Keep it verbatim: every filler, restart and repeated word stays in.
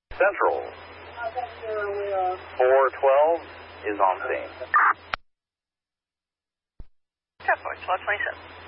Central. four twelve is on scene. Trap Force, twelve twenty-seven.